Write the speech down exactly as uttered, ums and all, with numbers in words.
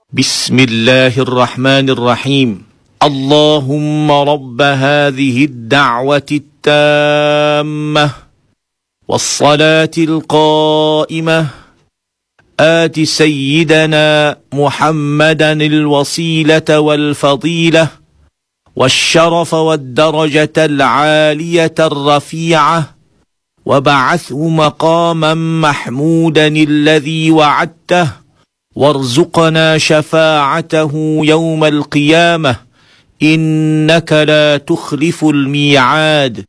بسم الله الرحمن الرحيم. اللهم رب هذه الدعوة التامة والصلاة القائمة آت سيدنا محمدا الوسيلة والفضيلة والشرف والدرجة العالية الرفيعة وابعثه مقاما محمودا الذي وعدته وارزقنا شفاعته يوم القيامة إنك لا تخلف الميعاد.